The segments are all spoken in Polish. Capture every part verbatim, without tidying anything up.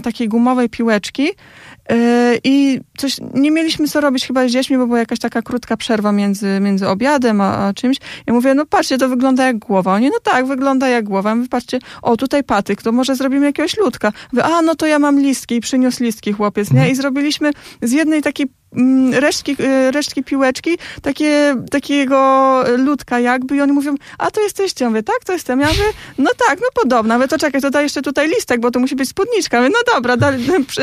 takiej gumowej piłeczki yy, i coś, nie mieliśmy co robić chyba z dziećmi, bo była jakaś taka krótka przerwa między, między obiadem a, a czymś. Ja mówię, no patrzcie, to wygląda jak głowa. Oni, no tak, wygląda jak głowa. Mówię, patrzcie, o, tutaj patyk, to może zrobimy jakiegoś ludka. Mówię, a, no to ja mam listki i przyniósł listki chłopiec, nie? I zrobiliśmy z jednej takiej resztki, resztki piłeczki, takie, takiego ludka jakby i oni mówią, a to jesteście? Ja mówię, tak, to jestem. Ja mówię, no tak, no podobno. Mówię, to czekaj, to daj jeszcze tutaj listek, bo to musi być spódniczka. Mówię, no dobra, da,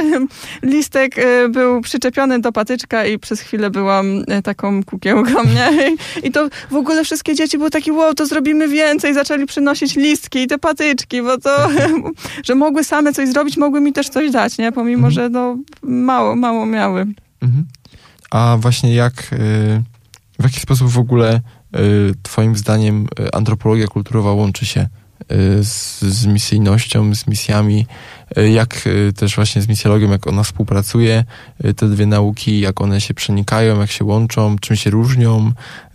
listek był przyczepiony do patyczka i przez chwilę byłam taką kukiełką, nie? I to w ogóle wszystkie dzieci były takie, wow, to zrobimy więcej. Zaczęli przynosić listki i te patyczki, bo to, że mogły same coś zrobić, mogły mi też coś dać, nie? Pomimo, mhm. że no mało, mało miały. Mhm. A właśnie jak, w jaki sposób w ogóle twoim zdaniem antropologia kulturowa łączy się z, z misyjnością, z misjami, jak też właśnie z misjologią, jak ona współpracuje, te dwie nauki, jak one się przenikają, jak się łączą, czym się różnią?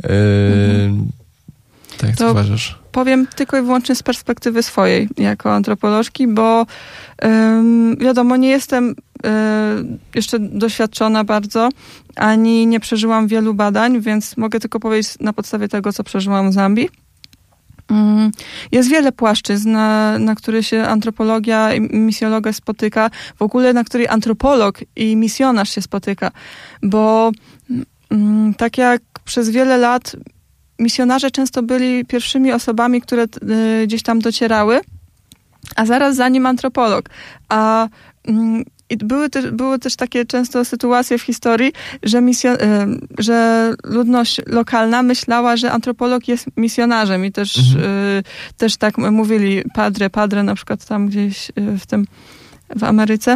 Mhm. Tak, jak to uważasz? Powiem tylko i wyłącznie z perspektywy swojej jako antropolożki, bo ym, wiadomo, nie jestem y, jeszcze doświadczona bardzo, ani nie przeżyłam wielu badań, więc mogę tylko powiedzieć na podstawie tego, co przeżyłam w Zambii. Ym, jest wiele płaszczyzn, na, na które się antropologia i misjologia spotyka, w ogóle na której antropolog i misjonarz się spotyka, bo ym, tak jak przez wiele lat misjonarze często byli pierwszymi osobami, które y, gdzieś tam docierały, a zaraz za nim antropolog. A y, i były, te, były też takie często sytuacje w historii, że, misjo, y, że ludność lokalna myślała, że antropolog jest misjonarzem i też, mhm. y, też tak mówili padre, padre na przykład tam gdzieś y, w tym, w Ameryce.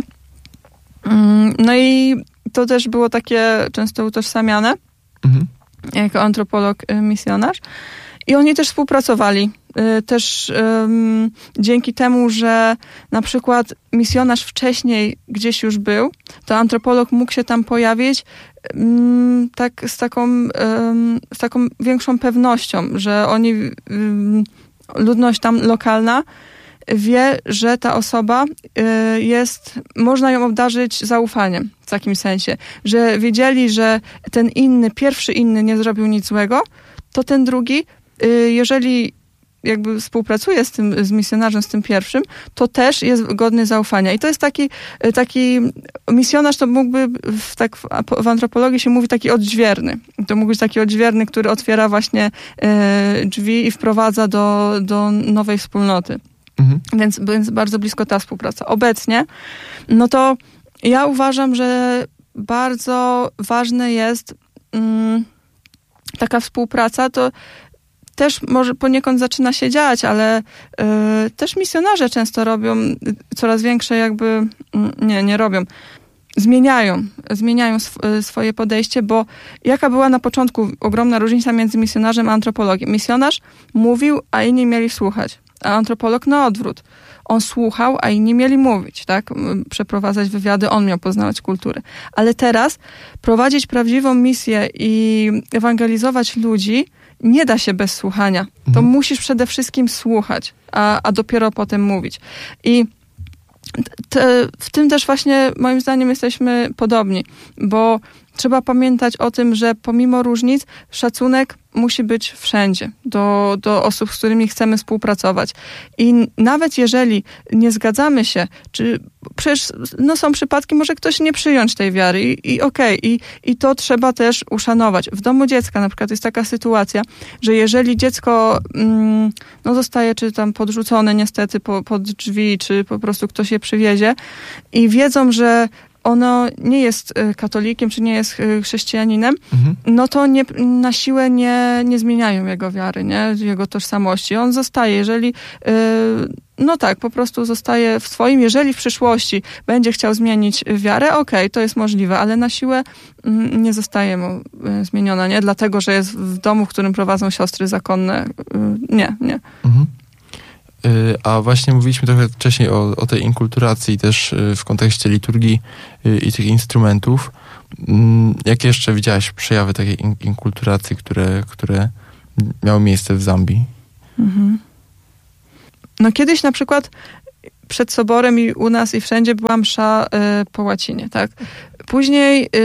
Y, no i to też było takie często utożsamiane. Mhm. Jako antropolog, misjonarz. I oni też współpracowali. Też um, dzięki temu, że na przykład misjonarz wcześniej gdzieś już był, to antropolog mógł się tam pojawić um, tak z taką, um, z taką większą pewnością, że oni, um, ludność tam lokalna wie, że ta osoba y, jest, można ją obdarzyć zaufaniem w takim sensie, że wiedzieli, że ten inny, pierwszy inny nie zrobił nic złego, to ten drugi, y, jeżeli jakby współpracuje z tym, z misjonarzem, z tym pierwszym, to też jest godny zaufania. I to jest taki, taki misjonarz, to mógłby, w, tak w, w antropologii się mówi taki odźwierny. To mógł być taki odźwierny, który otwiera właśnie y, drzwi i wprowadza do, do nowej wspólnoty. Mhm. Więc, więc bardzo blisko ta współpraca. Obecnie, no to ja uważam, że bardzo ważne jest um, taka współpraca, to też może poniekąd zaczyna się dziać, ale y, też misjonarze często robią coraz większe jakby, nie, nie robią, zmieniają, zmieniają sw- swoje podejście, bo jaka była na początku ogromna różnica między misjonarzem a antropologiem. Misjonarz mówił, a inni mieli słuchać. A antropolog na odwrót. On słuchał, a inni mieli mówić, tak? Przeprowadzać wywiady, on miał poznawać kulturę. Ale teraz prowadzić prawdziwą misję i ewangelizować ludzi nie da się bez słuchania. To mhm. musisz przede wszystkim słuchać, a, a dopiero potem mówić. I te, w tym też właśnie moim zdaniem jesteśmy podobni, bo trzeba pamiętać o tym, że pomimo różnic szacunek musi być wszędzie do, do osób, z którymi chcemy współpracować. I nawet jeżeli nie zgadzamy się, czy przecież no są przypadki, może ktoś nie przyjąć tej wiary i, i okej, okay, i, i to trzeba też uszanować. W domu dziecka na przykład jest taka sytuacja, że jeżeli dziecko mm, no zostaje czy tam podrzucone niestety po, pod drzwi, czy po prostu ktoś je przywiezie i wiedzą, że ono nie jest katolikiem, czy nie jest chrześcijaninem, mhm. no to nie, na siłę nie, nie zmieniają jego wiary, nie? Jego tożsamości. On zostaje, jeżeli, yy, no tak, po prostu zostaje w swoim, jeżeli w przyszłości będzie chciał zmienić wiarę, okej, okay, to jest możliwe, ale na siłę yy, nie zostaje mu yy, zmieniona, nie? Dlatego, że jest w domu, w którym prowadzą siostry zakonne. Yy, nie, nie. Mhm. A właśnie mówiliśmy trochę wcześniej o, o tej inkulturacji też w kontekście liturgii i tych instrumentów. Jakie jeszcze widziałaś przejawy takiej inkulturacji, które, które miały miejsce w Zambii? Mhm. No kiedyś na przykład przed soborem i u nas i wszędzie była msza y, po łacinie, tak? Później y,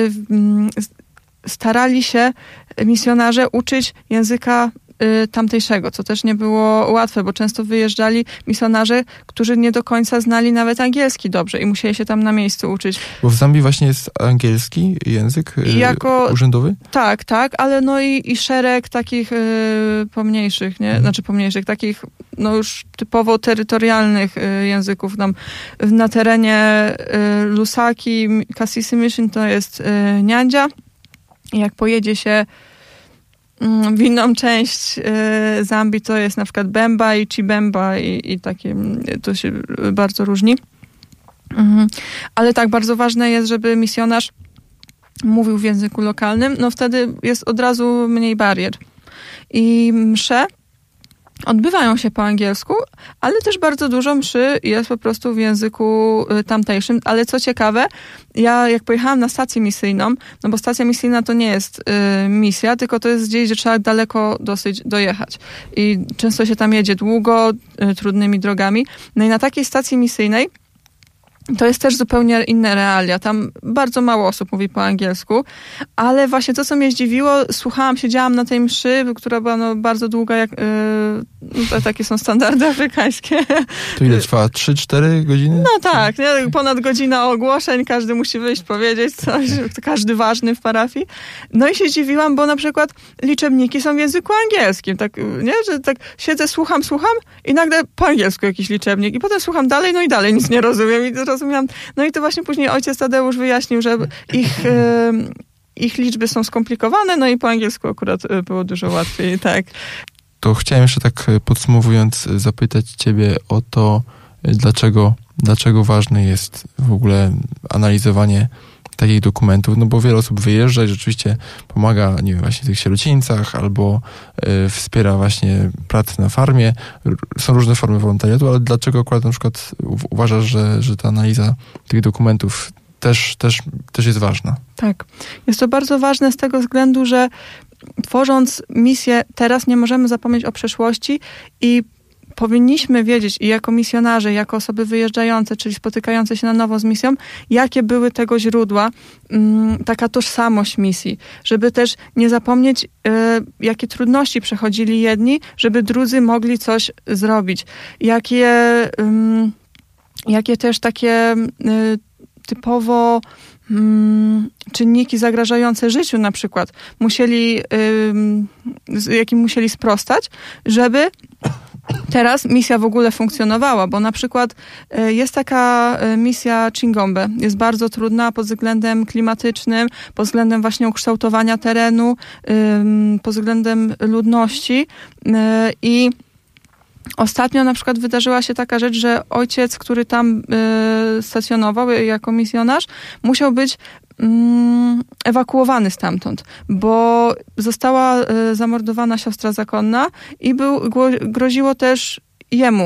y, starali się misjonarze uczyć języka y, tamtejszego, co też nie było łatwe, bo często wyjeżdżali misjonarze, którzy nie do końca znali nawet angielski dobrze i musieli się tam na miejscu uczyć. Bo w Zambii właśnie jest angielski język y, jako, urzędowy? Tak, tak, ale no i, i szereg takich y, pomniejszych, nie? Hmm. Znaczy pomniejszych, takich no już typowo terytorialnych y, języków. Tam na terenie y, Lusaki, Kasisi Mission to jest y, Niandzia. I jak pojedzie się w inną część y, Zambii, to jest na przykład Bemba i Chibemba i, i takie, to się bardzo różni. Mhm. Ale tak, bardzo ważne jest, żeby misjonarz mówił w języku lokalnym, no wtedy jest od razu mniej barier. I msze odbywają się po angielsku, ale też bardzo dużo mszy jest po prostu w języku tamtejszym. Ale co ciekawe, ja jak pojechałam na stację misyjną, no bo stacja misyjna to nie jest y, misja, tylko to jest gdzieś, gdzie trzeba daleko dosyć dojechać. I często się tam jedzie długo, y, trudnymi drogami. No i na takiej stacji misyjnej to jest też zupełnie inne realia. Tam bardzo mało osób mówi po angielsku, ale właśnie to, co mnie zdziwiło, słuchałam, siedziałam na tej mszy, która była no bardzo długa, jak yy, to, takie są standardy afrykańskie. To ile trwa? trzy cztery godziny? No tak, nie? Ponad godzina ogłoszeń, każdy musi wyjść, powiedzieć coś, każdy ważny w parafii. No i się zdziwiłam, bo na przykład liczebniki są w języku angielskim, tak, nie? Że tak siedzę, słucham, słucham i nagle po angielsku jakiś liczebnik i potem słucham dalej, no i dalej nic nie rozumiem i rozumiałam. No i to właśnie później ojciec Tadeusz wyjaśnił, że ich, e, ich liczby są skomplikowane, no i po angielsku akurat było dużo łatwiej, tak. To chciałem jeszcze tak podsumowując zapytać ciebie o to, dlaczego, dlaczego ważne jest w ogóle analizowanie takich dokumentów, no bo wiele osób wyjeżdża i rzeczywiście pomaga, nie wiem, właśnie w tych sierocińcach albo y, wspiera właśnie pracę na farmie. Są różne formy wolontariatu, ale dlaczego akurat na przykład uważasz, że, że ta analiza tych dokumentów też, też, też jest ważna? Tak. Jest to bardzo ważne z tego względu, że tworząc misję teraz nie możemy zapomnieć o przeszłości i powinniśmy wiedzieć i jako misjonarze, jako osoby wyjeżdżające, czyli spotykające się na nowo z misją, jakie były tego źródła, taka tożsamość misji, żeby też nie zapomnieć, jakie trudności przechodzili jedni, żeby drudzy mogli coś zrobić. Jakie, jakie też takie typowo czynniki zagrażające życiu na przykład musieli, jakim musieli sprostać, żeby teraz misja w ogóle funkcjonowała, bo na przykład jest taka misja Chingombe. Jest bardzo trudna pod względem klimatycznym, pod względem właśnie ukształtowania terenu, pod względem ludności i ostatnio na przykład wydarzyła się taka rzecz, że ojciec, który tam stacjonował jako misjonarz, musiał być ewakuowany stamtąd, bo została zamordowana siostra zakonna i był, groziło też jemu,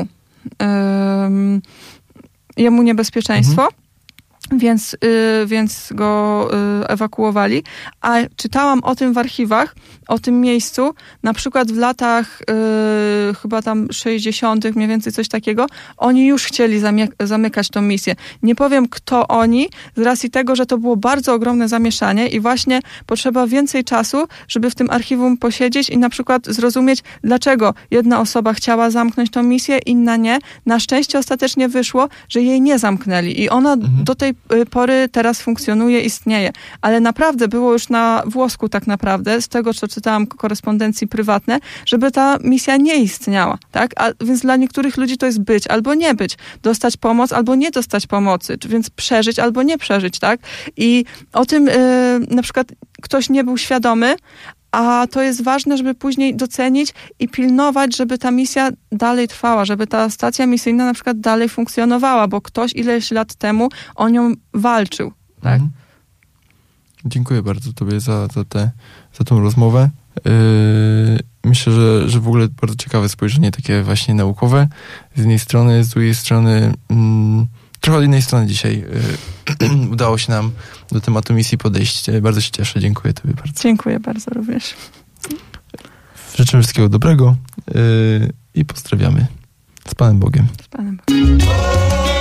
jemu niebezpieczeństwo. Mhm. Więc, y, więc go y, ewakuowali. A czytałam o tym w archiwach, o tym miejscu, na przykład w latach y, chyba tam sześćdziesiątych, mniej więcej coś takiego, oni już chcieli zamie- zamykać tą misję. Nie powiem, kto oni, z racji tego, że to było bardzo ogromne zamieszanie i właśnie potrzeba więcej czasu, żeby w tym archiwum posiedzieć i na przykład zrozumieć, dlaczego jedna osoba chciała zamknąć tą misję, inna nie. Na szczęście ostatecznie wyszło, że jej nie zamknęli i ona mhm. do tej pory teraz funkcjonuje, istnieje. Ale naprawdę było już na włosku tak naprawdę, z tego, co czytałam korespondencji prywatne, żeby ta misja nie istniała, tak? A więc dla niektórych ludzi to jest być albo nie być. Dostać pomoc albo nie dostać pomocy. Więc przeżyć albo nie przeżyć, tak? I o tym yy, na przykład ktoś nie był świadomy, a to jest ważne, żeby później docenić i pilnować, żeby ta misja dalej trwała, żeby ta stacja misyjna na przykład dalej funkcjonowała, bo ktoś ileś lat temu o nią walczył. Tak? Mhm. Dziękuję bardzo tobie za, za, tę, za tą rozmowę. Yy, myślę, że, że w ogóle bardzo ciekawe spojrzenie takie właśnie naukowe z jednej strony, z drugiej strony mm, trochę od innej strony dzisiaj yy, udało się nam do tematu misji podejść. Bardzo się cieszę. Dziękuję tobie bardzo. Dziękuję bardzo również. Życzę wszystkiego dobrego yy, i pozdrawiamy. Z Panem Bogiem. Z Panem Bogiem.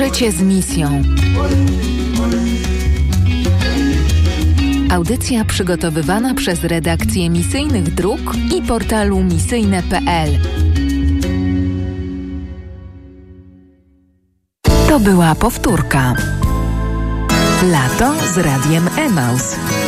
Życie z misją. Audycja przygotowywana przez redakcję Misyjnych Dróg i portalu misyjne kropka pe el. To była powtórka. Lato z Radiem Emaus.